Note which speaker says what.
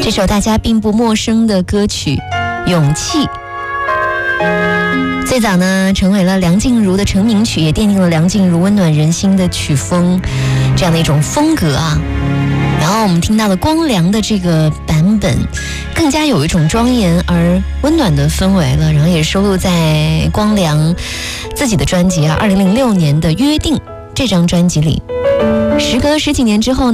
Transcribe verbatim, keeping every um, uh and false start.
Speaker 1: 这首大家并不陌生的歌曲《勇气》，最早呢成为了梁静茹的成名曲，也奠定了梁静茹温暖人心的曲风这样的一种风格啊。然后我们听到了光良的这个版本，更加有一种庄严而温暖的氛围了，然后也收录在光良自己的专辑啊二零零六年的《约定》这张专辑里。时隔十几年之后